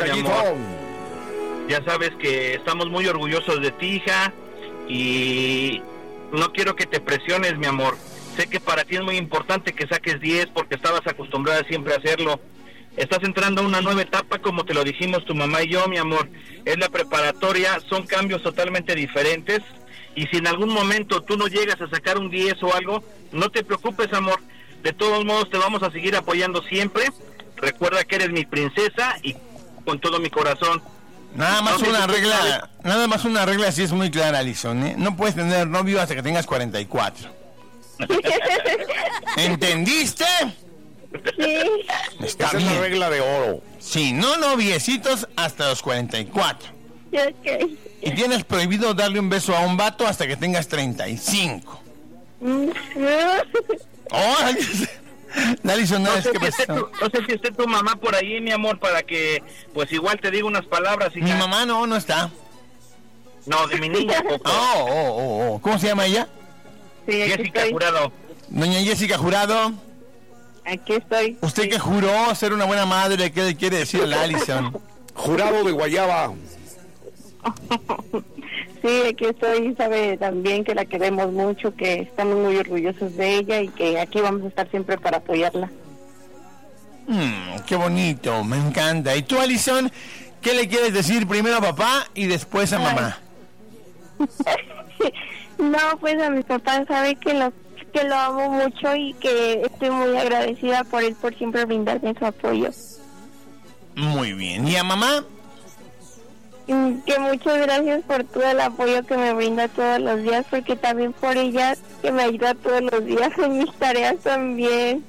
mi amor. Ya sabes que estamos muy orgullosos de ti, hija, y no quiero que te presiones, mi amor. Sé que para ti es muy importante que saques 10 porque estabas acostumbrada siempre a hacerlo. Estás entrando a una nueva etapa, como te lo dijimos tu mamá y yo, mi amor. Es la preparatoria, son cambios totalmente diferentes. Y si en algún momento tú no llegas a sacar un 10 o algo, no te preocupes, amor. De todos modos, te vamos a seguir apoyando siempre. Recuerda que eres mi princesa y con todo mi corazón. Nada más una regla así es muy clara, Alison, ¿eh? No puedes tener novio hasta que tengas 44. ¿Entendiste? Sí. Está Esa bien. es la regla de oro. Sí, no noviecitos hasta los 44. Okay. Y tienes prohibido darle un beso a un vato hasta que tengas 35. Oh, Alison, No sé si esté tu mamá por ahí, mi amor, para que, pues igual te diga unas palabras. Hija. Mi mamá no está. No, de mi niña, Coco. Oh. ¿Cómo se llama ella? Sí, Jessica Jurado. Doña Jessica Jurado. Aquí estoy. Usted que juró ser una buena madre, ¿qué le quiere decir a la Alison? Jurado de guayaba. Sí, aquí estoy. Sabe también que la queremos mucho, que estamos muy orgullosos de ella y que aquí vamos a estar siempre para apoyarla. Qué bonito, me encanta. ¿Y tú, Alison, qué le quieres decir primero a papá y después a mamá? No, pues a mi papá sabe que lo amo mucho y que estoy muy agradecida por él, por siempre brindarme su apoyo. Muy bien. ¿Y a mamá? Que muchas gracias por todo el apoyo que me brinda todos los días, porque también por ella que me ayuda todos los días en mis tareas también.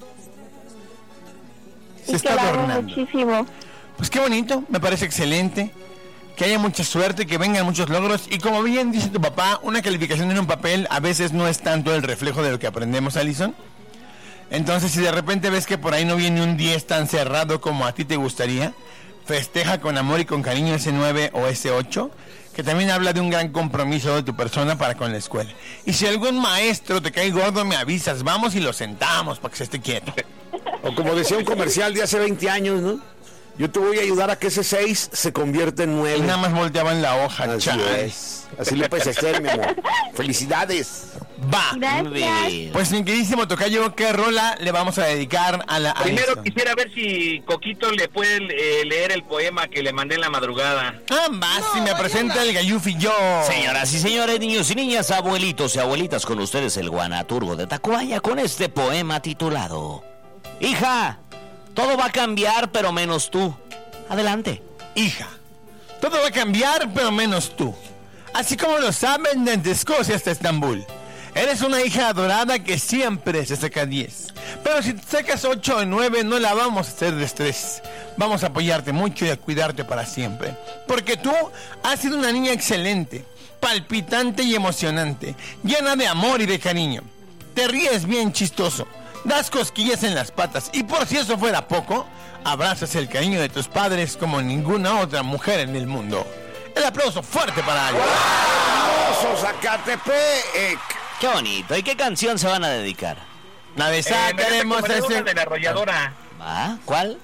Se y está que la amo adornando. muchísimo. Pues qué bonito, me parece excelente. Que haya mucha suerte, que vengan muchos logros. Y como bien dice tu papá, una calificación en un papel a veces no es tanto el reflejo de lo que aprendemos, Alison. Entonces, si de repente ves que por ahí no viene un 10 tan cerrado como a ti te gustaría, festeja con amor y con cariño ese 9 o ese 8, que también habla de un gran compromiso de tu persona para con la escuela. Y si algún maestro te cae gordo, me avisas, vamos y lo sentamos para que se esté quieto. O como decía un comercial de hace 20 años, ¿no? Yo te voy a ayudar a que ese 6 se convierta en 9. Y nada más volteaban la hoja, Así chale. es. Así lo puedes hacer, mi amor. Felicidades. Va. Gracias. Pues mi queridísimo tocayo, ¿qué rola le vamos a dedicar a la Primero Alison? quisiera ver si Coquito le puede leer el poema que le mandé en la madrugada. Si me presenta el Gayufi yo. Señoras y señores, niños y niñas, abuelitos y abuelitas, con ustedes el guanaturgo de Tacubaya con este poema titulado Hija, todo va a cambiar pero menos tú. Adelante. Hija, todo va a cambiar pero menos tú. Así como lo saben desde Escocia hasta Estambul. Eres una hija adorada que siempre se saca 10. Pero si te sacas 8 o 9 no la vamos a hacer de estrés. Vamos a apoyarte mucho y a cuidarte para siempre. Porque tú has sido una niña excelente, palpitante y emocionante, llena de amor y de cariño. Te ríes bien chistoso, das cosquillas en las patas y por si eso fuera poco, abrazas el cariño de tus padres como ninguna otra mujer en el mundo. El aplauso fuerte para ellos. ¡Hermoso Zacatepec! Qué bonito. ¿Y qué canción se van a dedicar? La de sacaremos de la arrolladora. ¿Ah? ¿Cuál?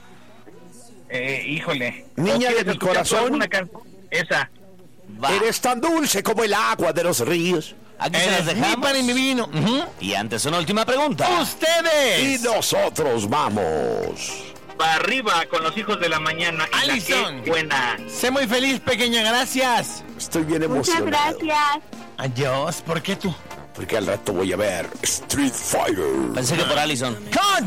Híjole. Niña ¿O quieres de mi escuchar corazón? alguna Esa. Va. Eres tan dulce como el agua de los ríos. Aquí se las Eres mi dejamos. pan y mi vino. Y antes una última pregunta. Y ¡Ustedes! nosotros vamos. Para arriba con los hijos de la mañana. Y la Alison. que buena. Sé muy feliz, pequeña, gracias. Estoy bien Muchas emocionado. gracias. Adiós, ¿por qué tú? Porque al rato voy a ver Street Fighter. Pensé que por Alison. ¡Con